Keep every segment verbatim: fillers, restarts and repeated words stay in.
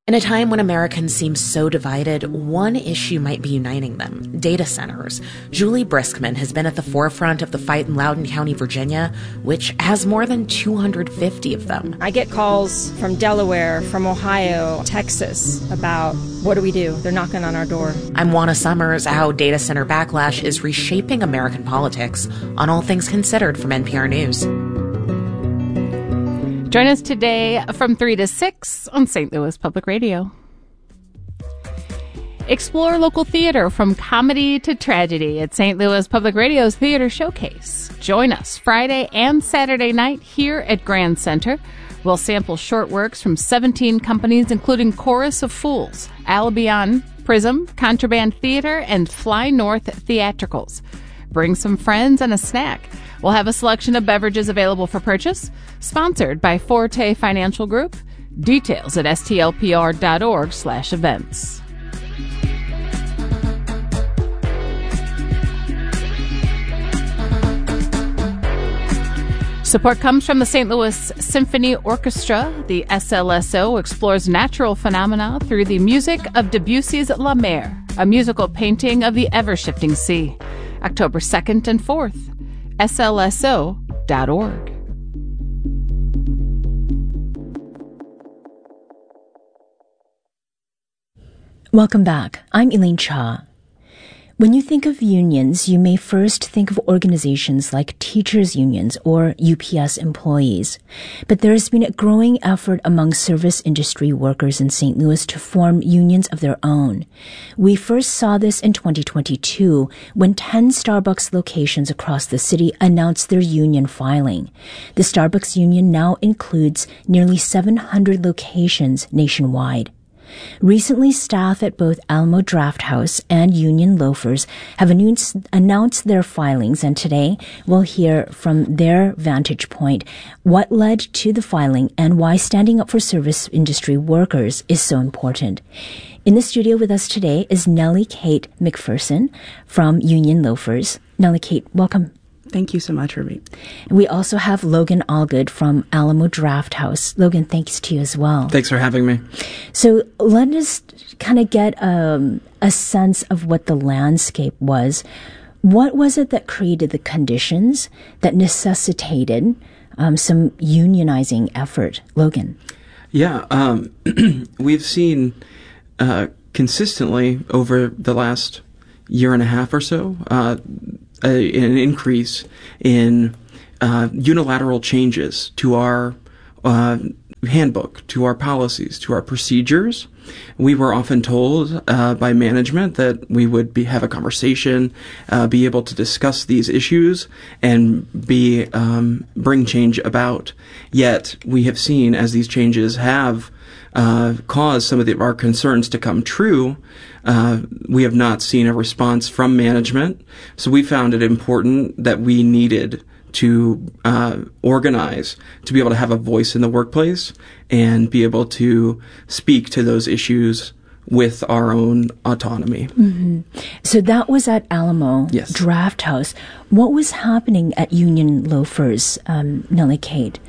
In a time when Americans seem so divided, one issue might be uniting them: data centers. Julie Briskman has been at the forefront of the fight in Loudoun County, Virginia, which has more than two hundred fifty of them. I get calls from Delaware, from Ohio, Texas about what do we do? They're knocking on our door. I'm Juana Summers. How data center backlash is reshaping American politics on All Things Considered from N P R News. Join us today from three to six on Saint Louis Public Radio. Explore local theater from comedy to tragedy at Saint Louis Public Radio's Theater Showcase. Join us Friday and Saturday night here at Grand Center. We'll sample short works from seventeen companies, including Chorus of Fools, Albion, Prism, Contraband Theater, and Fly North Theatricals. Bring some friends and a snack. We'll have a selection of beverages available for purchase. Sponsored by Forte Financial Group. Details at stlpr.org slash events. Support comes from the Saint Louis Symphony Orchestra. The S L S O explores natural phenomena through the music of Debussy's La Mer, a musical painting of the ever-shifting sea. October second and fourth. S L S O dot org. Welcome back. I'm Elaine Cha. When you think of unions, you may first think of organizations like teachers' unions or U P S employees. But there has been a growing effort among service industry workers in Saint Louis to form unions of their own. We first saw this in twenty twenty-two when ten Starbucks locations across the city announced their union filing. The Starbucks union now includes nearly seven hundred locations nationwide. Recently, staff at both Alamo Drafthouse and Union Loafers have announced, announced their filings, and today we'll hear from their vantage point what led to the filing and why standing up for service industry workers is so important. In the studio with us today is Nellie Kate McPherson from Union Loafers. Nellie Kate, welcome. Thank you so much, Ruby. We also have Logan Allgood from Alamo Drafthouse. Logan, thanks to you as well. Thanks for having me. So let us kind of get um, a sense of what the landscape was. What was it that created the conditions that necessitated um, some unionizing effort? Logan. Yeah, um, we've seen uh, consistently over the last year and a half or so uh, A, an increase in uh, unilateral changes to our uh, handbook, to our policies, to our procedures. We were often told uh, by management that we would be, have a conversation, uh, be able to discuss these issues, and be um, bring change about. Yet we have seen, as these changes have uh, caused some of the, our concerns to come true, Uh, we have not seen a response from management, so we found it important that we needed to uh, organize, to be able to have a voice in the workplace and be able to speak to those issues with our own autonomy. Mm-hmm. So that was at Alamo yes. Drafthouse. What was happening at Union Loafers, um, Nellie Kate?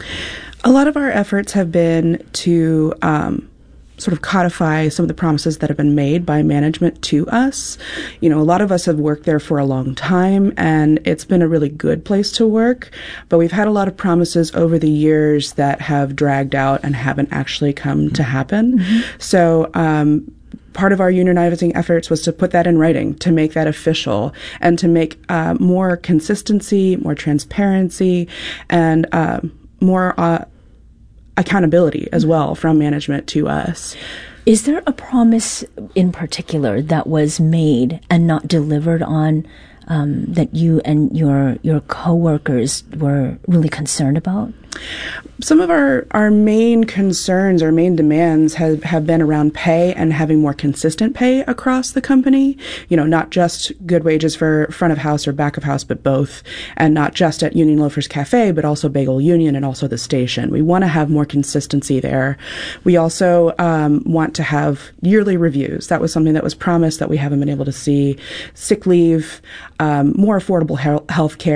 A lot of our efforts have been to um, sort of codify some of the promises that have been made by management to us. You know, a lot of us have worked there for a long time, and it's been a really good place to work, but we've had a lot of promises over the years that have dragged out and haven't actually come to happen. Mm-hmm. So, um, part of our unionizing efforts was to put that in writing, to make that official, and to make uh, more consistency, more transparency, and uh, more uh, accountability as well from management to us. Is there a promise in particular that was made and not delivered on um, that you and your your coworkers were really concerned about? Some of our, our main concerns, our main demands have, have been around pay and having more consistent pay across the company. You know, not just good wages for front of house or back of house, but both. And not just at Union Loafers Cafe, but also Bagel Union and also the station. We want to have more consistency there. We also um, want to have yearly reviews. That was something that was promised that we haven't been able to see. Sick leave, um, more affordable he- health care,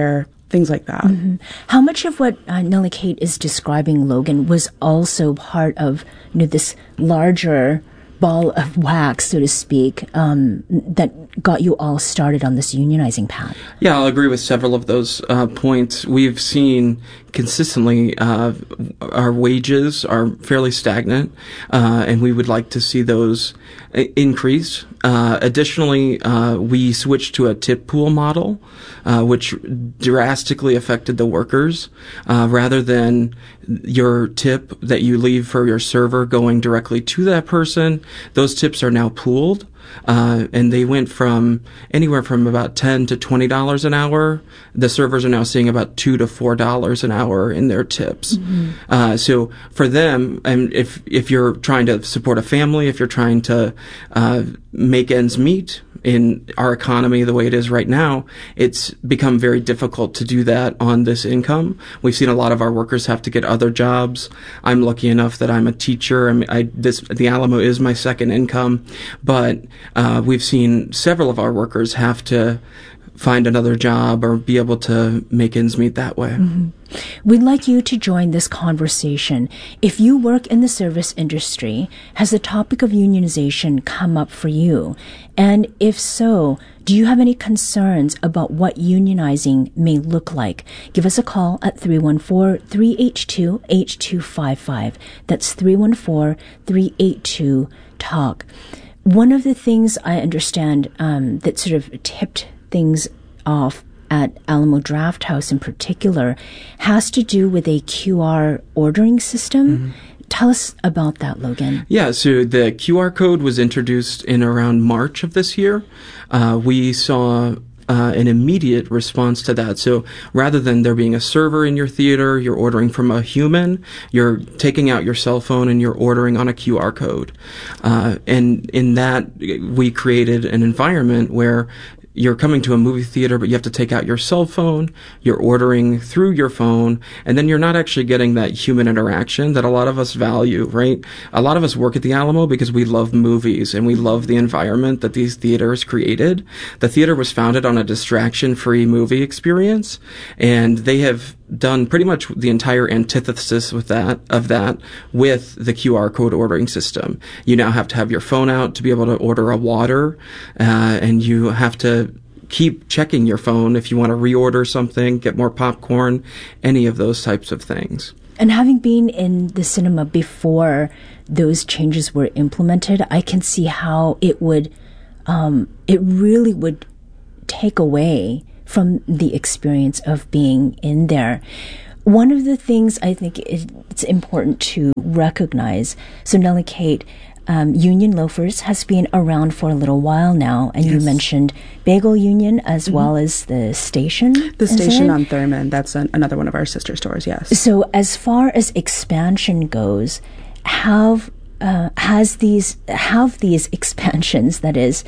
things like that. Mm-hmm. How much of what uh, Nellie Kate is describing, Logan, was also part of, you know, this larger ball of wax, so to speak, um, that got you all started on this unionizing path? Yeah, I'll agree with several of those uh, points. We've seen consistently uh, our wages are fairly stagnant, uh, and we would like to see those increase. Uh, additionally, uh, we switched to a tip pool model, uh, which drastically affected the workers. Uh, rather than your tip that you leave for your server going directly to that person, those tips are now pooled. Uh, and they went from anywhere from about ten to twenty dollars an hour. The servers are now seeing about two to four dollars an hour in their tips. Mm-hmm. Uh, so for them, and if if you're trying to support a family, if you're trying to uh, make ends meet in our economy the way it is right now, it's become very difficult to do that on this income. We've seen a lot of our workers have to get other jobs. I'm lucky enough that I'm a teacher. I mean, I, this, the Alamo is my second income, but uh, we've seen several of our workers have to find another job or be able to make ends meet that way. Mm-hmm. We'd like you to join this conversation. If you work in the service industry, has the topic of unionization come up for you? And if so, do you have any concerns about what unionizing may look like? Give us a call at three one four, three eight two, H two five five. That's three one four, three eight two, TALK. One of the things I understand um, that sort of tipped things off at Alamo Drafthouse in particular has to do with a Q R ordering system. Mm-hmm. Tell us about that, Logan. Yeah, so the Q R code was introduced in around March of this year. Uh, we saw Uh, an immediate response to that. So rather than there being a server in your theater, you're ordering from a human, you're taking out your cell phone and you're ordering on a Q R code. Uh, and in that, we created an environment where you're coming to a movie theater, but you have to take out your cell phone, you're ordering through your phone, and then you're not actually getting that human interaction that a lot of us value, right? A lot of us work at the Alamo because we love movies and we love the environment that these theaters created. The theater was founded on a distraction-free movie experience, and they have done pretty much the entire antithesis with that of that with the Q R code ordering system. You now have to have your phone out to be able to order a water, uh, and you have to keep checking your phone if you want to reorder something, get more popcorn, any of those types of things. And having been in the cinema before those changes were implemented, I can see how it would, um, it really would take away from the experience of being in there. One of the things I think it's important to recognize, so Nellie Kate, um, Union Loafers has been around for a little while now, and yes. You mentioned Bagel Union as mm-hmm. well as the station. The station on Thurman, that's an, another one of our sister stores, yes. So as far as expansion goes, have uh, has these have these expansions, that is,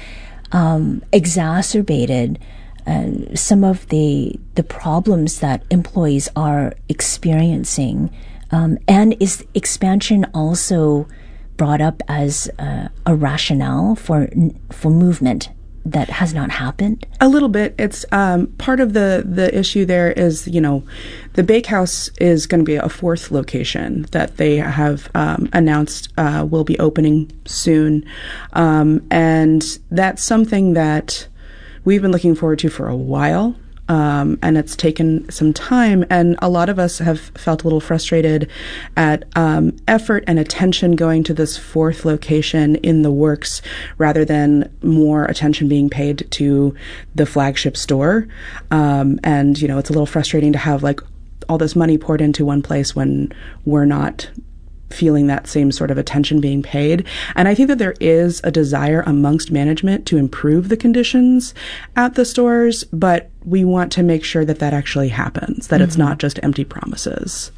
um, exacerbated Uh, some of the the problems that employees are experiencing, um, and is expansion also brought up as uh, a rationale for for movement that has not happened? A little bit. It's um, part of the the issue. There is, you know, the Bakehouse is going to be a fourth location that they have um, announced uh, will be opening soon, um, and that's something that we've been looking forward to for a while, um, and it's taken some time, and a lot of us have felt a little frustrated at um, effort and attention going to this fourth location in the works rather than more attention being paid to the flagship store. Um, and, you know, it's a little frustrating to have, like, all this money poured into one place when we're not feeling that same sort of attention being paid. And I think that there is a desire amongst management to improve the conditions at the stores, but we want to make sure that that actually happens, that mm-hmm. it's not just empty promises.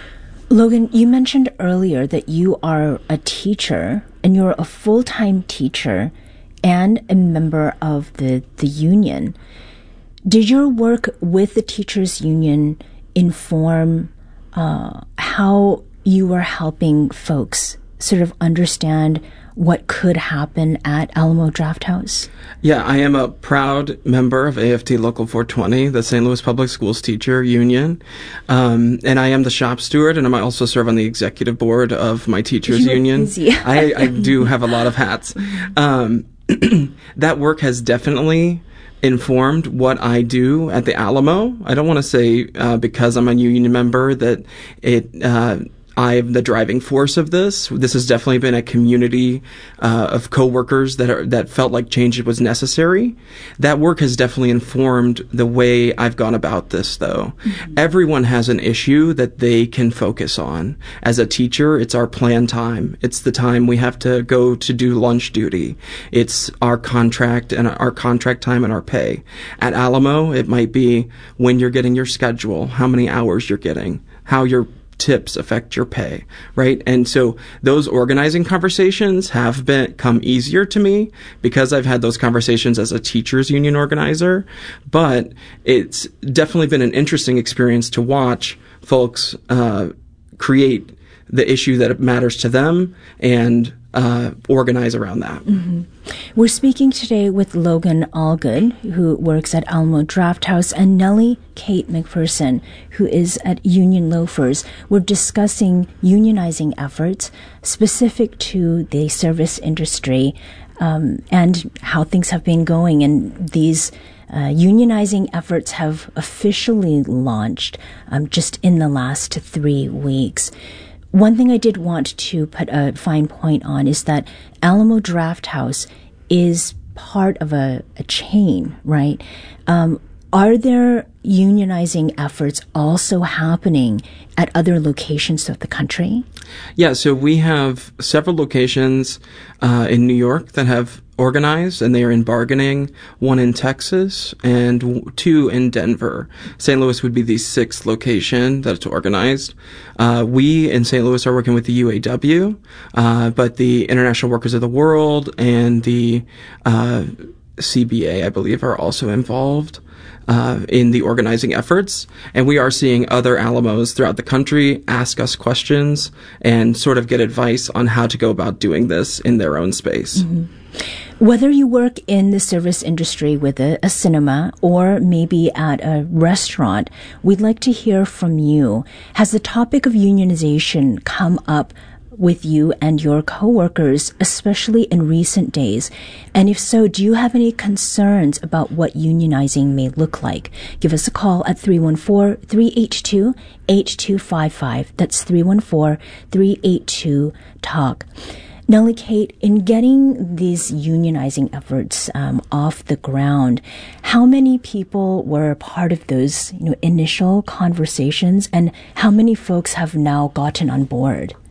Logan, you mentioned earlier that you are a teacher, and you're a full-time teacher and a member of the, the union. Did your work with the teachers' union inform uh, how you were helping folks sort of understand what could happen at Alamo Drafthouse? Yeah, I am a proud member of A F T Local four twenty, the Saint Louis Public Schools Teacher Union. Um, and I am the shop steward, and I also serve on the executive board of my teachers You're union. busy. I, I do have a lot of hats. Um, that work has definitely informed what I do at the Alamo. I don't want to say uh, because I'm a union member that it uh, I'm the driving force of this. This has definitely been a community uh, of coworkers that are, that felt like change was necessary. That work has definitely informed the way I've gone about this, though. Mm-hmm. Everyone has an issue that they can focus on. As a teacher, it's our plan time. It's the time we have to go to do lunch duty. It's our contract and our contract time and our pay. At Alamo, it might be when you're getting your schedule, how many hours you're getting, how you're tips affect your pay, right? And so those organizing conversations have become easier to me because I've had those conversations as a teachers union organizer, but it's definitely been an interesting experience to watch folks uh, create the issue that matters to them and uh, organize around that. Mm-hmm. We're speaking today with Logan Allgood, who works at Alamo Drafthouse, and Nellie Kate McPherson, who is at Union Loafers. We're discussing unionizing efforts specific to the service industry um, and how things have been going. And these uh, unionizing efforts have officially launched um, just in the last three weeks. One thing I did want to put a fine point on is that Alamo Drafthouse is part of a, a chain, right? Um, are there unionizing efforts also happening at other locations of the country? Yeah, so we have several locations uh, in New York that have organized, and they are in bargaining, one in Texas and w- two in Denver. Saint Louis would be the sixth location that's organized. Uh, we in Saint Louis are working with the U A W, uh, but the International Workers of the World and the uh, C B A, I believe, are also involved uh, in the organizing efforts. And we are seeing other Alamos throughout the country ask us questions and sort of get advice on how to go about doing this in their own space. Mm-hmm. Whether you work in the service industry with a, a cinema or maybe at a restaurant, we'd like to hear from you. Has the topic of unionization come up with you and your coworkers, especially in recent days? And if so, do you have any concerns about what unionizing may look like? Give us a call at three one four, three eight two, eight two five five. That's three one four, three eight two, talk. Nellie Kate, in getting these unionizing efforts um, off the ground, how many people were part of those, you know, initial conversations, and how many folks have now gotten on board?